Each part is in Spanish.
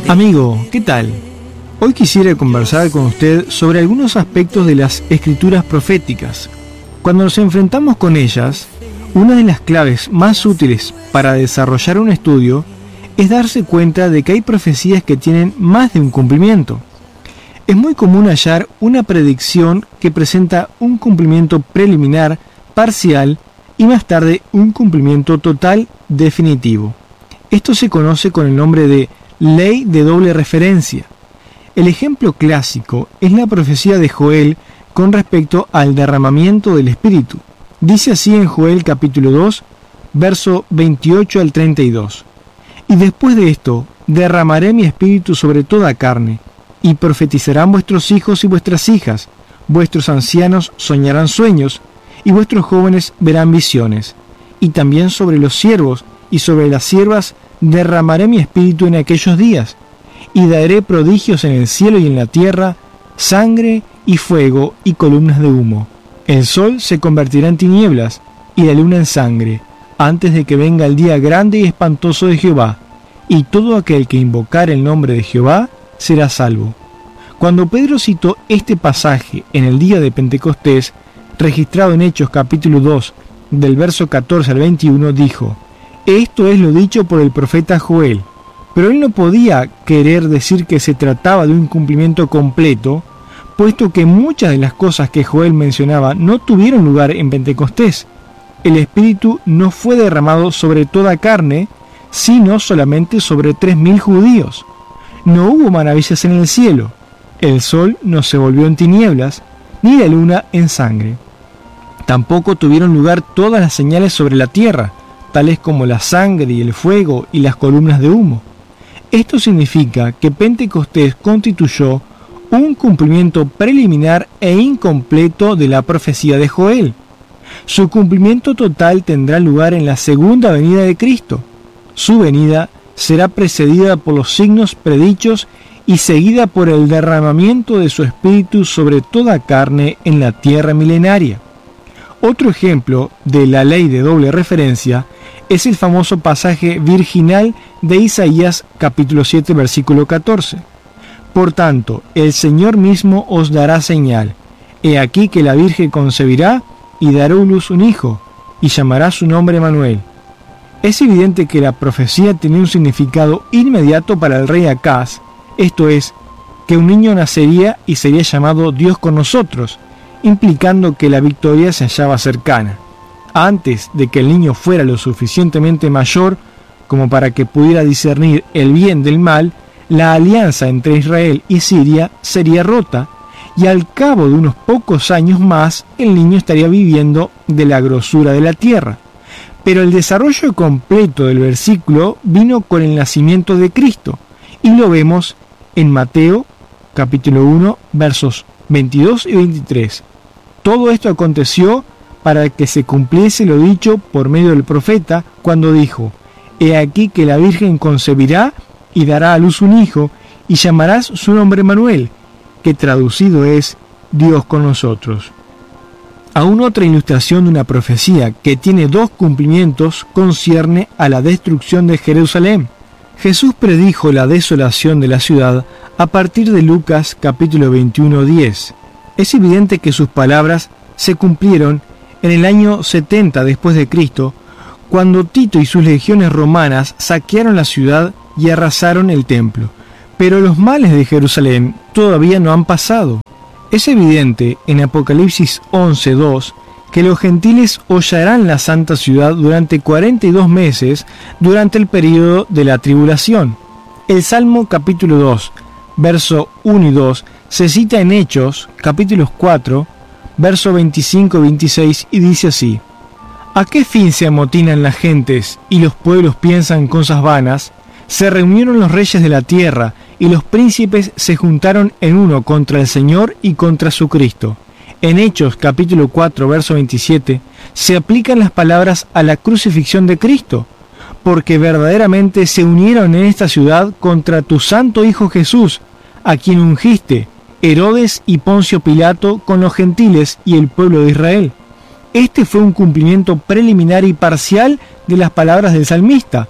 Amigo, ¿qué tal? Hoy quisiera conversar con usted sobre algunos aspectos de las escrituras proféticas. Cuando nos enfrentamos con ellas, una de las claves más útiles para desarrollar un estudio es darse cuenta de que hay profecías que tienen más de un cumplimiento. Es muy común hallar una predicción que presenta un cumplimiento preliminar, parcial y más tarde un cumplimiento total definitivo. Esto se conoce con el nombre de ley de doble referencia. El ejemplo clásico es la profecía de Joel con respecto al derramamiento del Espíritu. Dice así en Joel capítulo 2, verso 28 al 32. Y después de esto, derramaré mi espíritu sobre toda carne, y profetizarán vuestros hijos y vuestras hijas, vuestros ancianos soñarán sueños, y vuestros jóvenes verán visiones. Y también sobre los siervos y sobre las siervas derramaré mi espíritu en aquellos días, y daré prodigios en el cielo y en la tierra, sangre y fuego y columnas de humo. El sol se convertirá en tinieblas y la luna en sangre, antes de que venga el día grande y espantoso de Jehová, y todo aquel que invocare el nombre de Jehová será salvo. Cuando Pedro citó este pasaje en el día de Pentecostés, registrado en Hechos capítulo 2, del verso 14 al 21, dijo: esto es lo dicho por el profeta Joel. Pero él no podía querer decir que se trataba de un cumplimiento completo, puesto que muchas de las cosas que Joel mencionaba no tuvieron lugar en Pentecostés. El Espíritu no fue derramado sobre toda carne, sino solamente sobre 3.000 judíos. No hubo maravillas en el cielo. El sol no se volvió en tinieblas, ni la luna en sangre. Tampoco tuvieron lugar todas las señales sobre la tierra, tales como la sangre y el fuego y las columnas de humo. Esto significa que Pentecostés constituyó un cumplimiento preliminar e incompleto de la profecía de Joel. Su cumplimiento total tendrá lugar en la segunda venida de Cristo. Su venida será precedida por los signos predichos y seguida por el derramamiento de su espíritu sobre toda carne en la tierra milenaria. Otro ejemplo de la ley de doble referencia es el famoso pasaje virginal de Isaías capítulo 7 versículo 14. Por tanto, el Señor mismo os dará señal. He aquí que la Virgen concebirá y dará a luz un hijo, y llamará su nombre Emmanuel. Es evidente que la profecía tenía un significado inmediato para el rey Acaz, esto es, que un niño nacería y sería llamado Dios con nosotros, implicando que la victoria se hallaba cercana. Antes de que el niño fuera lo suficientemente mayor como para que pudiera discernir el bien del mal, la alianza entre Israel y Siria sería rota, y al cabo de unos pocos años más el niño estaría viviendo de la grosura de la tierra. Pero el desarrollo completo del versículo vino con el nacimiento de Cristo, y lo vemos en Mateo capítulo 1 versos 22 y 23. Todo esto aconteció para que se cumpliese lo dicho por medio del profeta, cuando dijo: he aquí que la Virgen concebirá y dará a luz un hijo, y llamarás su nombre Emmanuel, que traducido es Dios con nosotros. Aún otra ilustración de una profecía que tiene dos cumplimientos concierne a la destrucción de Jerusalén. Jesús predijo la desolación de la ciudad a partir de Lucas capítulo 21:10. Es evidente que sus palabras se cumplieron en el año 70 después de Cristo, cuando Tito y sus legiones romanas saquearon la ciudad y arrasaron el templo. Pero los males de Jerusalén todavía no han pasado. Es evidente en Apocalipsis 11:2 que los gentiles hollarán la santa ciudad durante 42 meses durante el período de la tribulación. El Salmo capítulo 2, verso 1 y 2 se cita en Hechos capítulos 4, verso 25 y 26 y dice así: ¿a qué fin se amotinan las gentes y los pueblos piensan cosas vanas? Se reunieron los reyes de la tierra y los príncipes se juntaron en uno contra el Señor y contra su Cristo. En Hechos capítulo 4 verso 27 se aplican las palabras a la crucifixión de Cristo, porque verdaderamente se unieron en esta ciudad contra tu santo Hijo Jesús, a quien ungiste, Herodes y Poncio Pilato, con los gentiles y el pueblo de Israel. Este fue un cumplimiento preliminar y parcial de las palabras del salmista,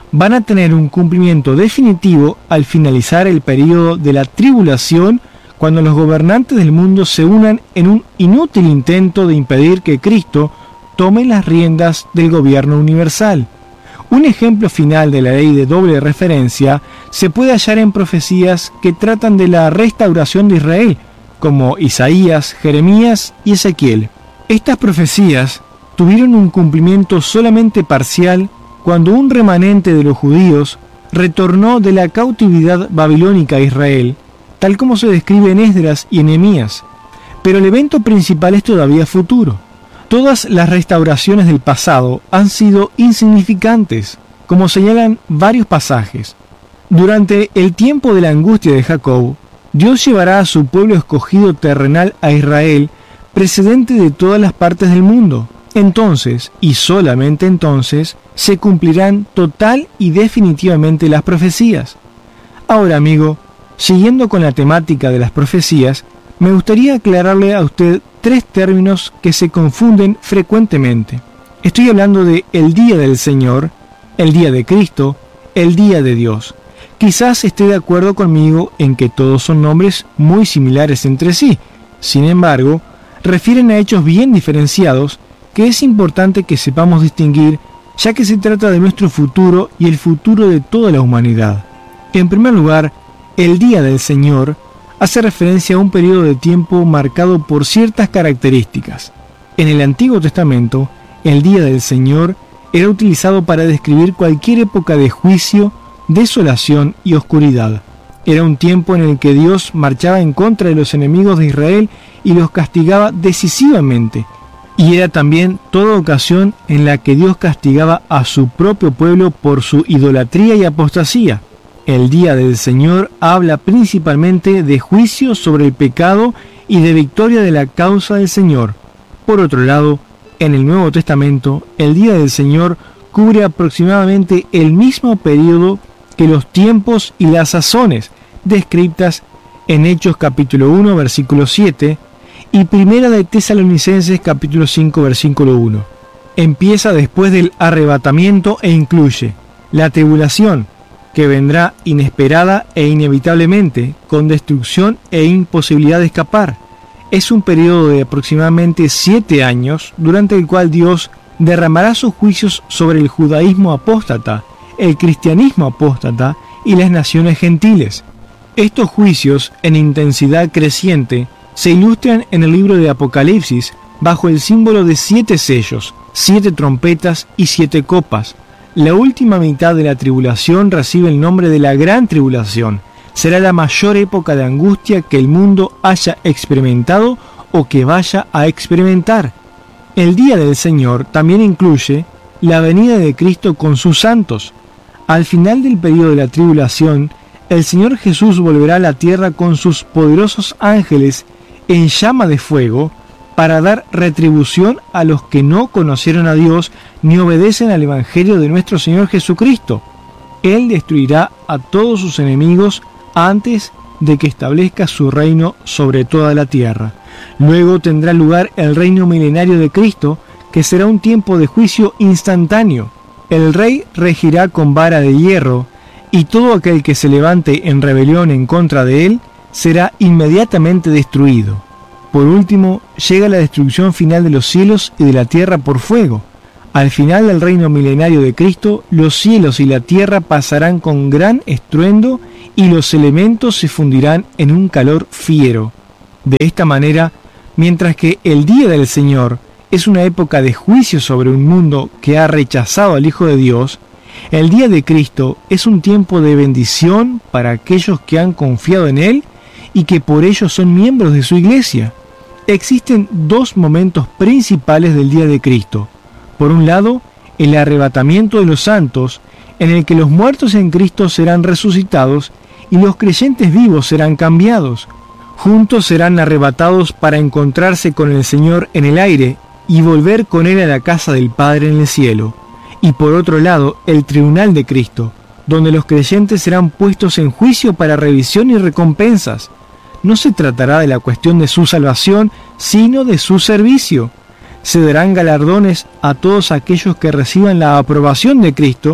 van a tener un cumplimiento definitivo al finalizar el período de la tribulación, cuando los gobernantes del mundo se unan en un inútil intento de impedir que Cristo tome las riendas del gobierno universal. Un ejemplo final de la ley de doble referencia se puede hallar en profecías que tratan de la restauración de Israel, como Isaías, Jeremías y Ezequiel. Estas profecías tuvieron un cumplimiento solamente parcial cuando un remanente de los judíos retornó de la cautividad babilónica a Israel, tal como se describe en Esdras y en Nehemías. Pero el evento principal es todavía futuro. Todas las restauraciones del pasado han sido insignificantes, como señalan varios pasajes. Durante el tiempo de la angustia de Jacob, Dios llevará a su pueblo escogido terrenal a Israel, precedente de todas las partes del mundo. Entonces, y solamente entonces, se cumplirán total y definitivamente las profecías. Ahora, amigo, siguiendo con la temática de las profecías, me gustaría aclararle a usted tres términos que se confunden frecuentemente. Estoy hablando de el día del Señor, el día de Cristo, el día de Dios. Quizás esté de acuerdo conmigo en que todos son nombres muy similares entre sí. Sin embargo, refieren a hechos bien diferenciados que es importante que sepamos distinguir, ya que se trata de nuestro futuro y el futuro de toda la humanidad. En primer lugar, el día del Señor hace referencia a un periodo de tiempo marcado por ciertas características. En el Antiguo Testamento, el día del Señor era utilizado para describir cualquier época de juicio, desolación y oscuridad. Era un tiempo en el que Dios marchaba en contra de los enemigos de Israel y los castigaba decisivamente. Y era también toda ocasión en la que Dios castigaba a su propio pueblo por su idolatría y apostasía. El día del Señor habla principalmente de juicio sobre el pecado y de victoria de la causa del Señor. Por otro lado, en el Nuevo Testamento, el día del Señor cubre aproximadamente el mismo periodo que los tiempos y las sazones descritas en Hechos capítulo 1, versículo 7, y Primera de Tesalonicenses capítulo 5, versículo 1. Empieza después del arrebatamiento e incluye la tribulación, que vendrá inesperada e inevitablemente, con destrucción e imposibilidad de escapar. Es un periodo de aproximadamente 7 años, durante el cual Dios derramará sus juicios sobre el judaísmo apóstata, el cristianismo apóstata y las naciones gentiles. Estos juicios, en intensidad creciente, se ilustran en el libro de Apocalipsis bajo el símbolo de 7 sellos, 7 trompetas y 7 copas. La última mitad de la tribulación recibe el nombre de la Gran Tribulación. Será la mayor época de angustia que el mundo haya experimentado o que vaya a experimentar. El día del Señor también incluye la venida de Cristo con sus santos. Al final del periodo de la tribulación, el Señor Jesús volverá a la tierra con sus poderosos ángeles en llama de fuego para dar retribución a los que no conocieron a Dios ni obedecen al Evangelio de nuestro Señor Jesucristo. Él destruirá a todos sus enemigos antes de que establezca su reino sobre toda la tierra. Luego tendrá lugar el reino milenario de Cristo, que será un tiempo de juicio instantáneo. El rey regirá con vara de hierro, y todo aquel que se levante en rebelión en contra de él será inmediatamente destruido. Por último, llega la destrucción final de los cielos y de la tierra por fuego. Al final del reino milenario de Cristo, los cielos y la tierra pasarán con gran estruendo y los elementos se fundirán en un calor fiero. De esta manera, mientras que el día del Señor es una época de juicio sobre un mundo que ha rechazado al Hijo de Dios, el día de Cristo es un tiempo de bendición para aquellos que han confiado en Él y que por ello son miembros de su iglesia. Existen 2 momentos principales del día de Cristo. Por un lado, el arrebatamiento de los santos, en el que los muertos en Cristo serán resucitados y los creyentes vivos serán cambiados. Juntos serán arrebatados para encontrarse con el Señor en el aire y volver con Él a la casa del Padre en el cielo. Y por otro lado, el tribunal de Cristo, donde los creyentes serán puestos en juicio para revisión y recompensas. No se tratará de la cuestión de su salvación, sino de su servicio. Se darán galardones a todos aquellos que reciban la aprobación de Cristo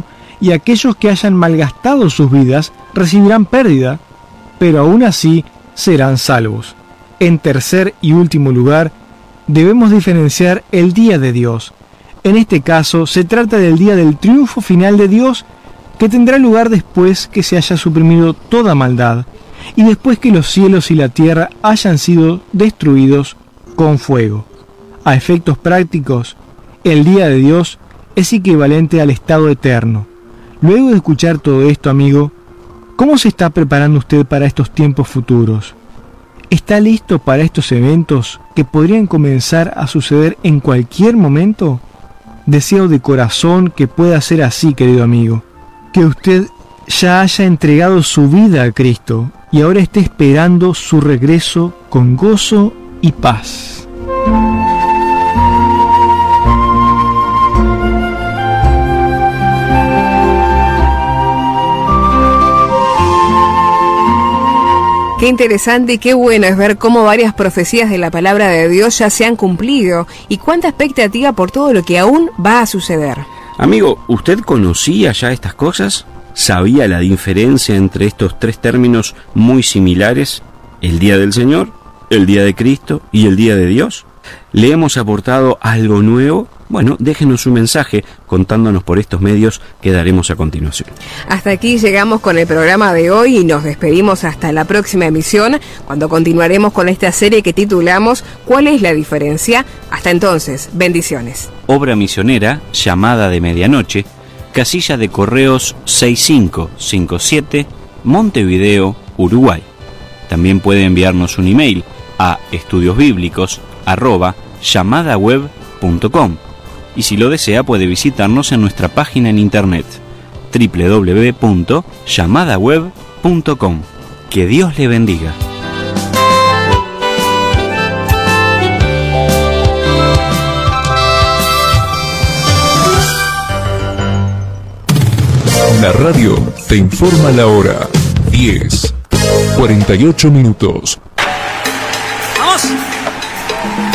y aquellos que hayan malgastado sus vidas recibirán pérdida, pero aún así serán salvos. En tercer y último lugar, debemos diferenciar el día de Dios. En este caso, se trata del día del triunfo final de Dios, que tendrá lugar después que se haya suprimido toda maldad, y después que los cielos y la tierra hayan sido destruidos con fuego. A efectos prácticos, el día de Dios es equivalente al estado eterno. Luego de escuchar todo esto, amigo, ¿cómo se está preparando usted para estos tiempos futuros? ¿Está listo para estos eventos que podrían comenzar a suceder en cualquier momento? Deseo de corazón que pueda ser así, querido amigo. Que usted ya haya entregado su vida a Cristo y ahora esté esperando su regreso con gozo y paz. Qué interesante y qué bueno es ver cómo varias profecías de la palabra de Dios ya se han cumplido y cuánta expectativa por todo lo que aún va a suceder. Amigo, ¿usted conocía ya estas cosas? ¿Sabía la diferencia entre estos tres términos muy similares? ¿El día del Señor, el día de Cristo y el día de Dios? ¿Le hemos aportado algo nuevo? Bueno, déjenos un mensaje contándonos por estos medios que daremos a continuación. Hasta aquí llegamos con el programa de hoy y nos despedimos hasta la próxima emisión, cuando continuaremos con esta serie que titulamos ¿Cuál es la diferencia? Hasta entonces, bendiciones. Obra misionera, Llamada de Medianoche, casilla de correos 6557, Montevideo, Uruguay. También puede enviarnos un email a estudiosbiblicos@llamadaweb.com. Y si lo desea puede visitarnos en nuestra página en internet www.llamadaweb.com. Que Dios le bendiga. La radio te informa la hora. 10:48 minutos. ¡Vamos!